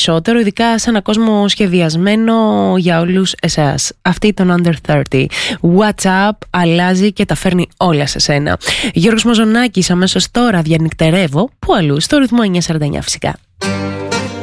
περισσότερο, ειδικά σε ένα κόσμο σχεδιασμένο για όλους εσάς. Αυτή τον Under 30. WhatsApp αλλάζει και τα φέρνει όλα σε σένα. Γιώργος Μαζονάκης, αμέσως τώρα διανυκτερεύω. Πού αλλού? Στο ρυθμό 949 φυσικά.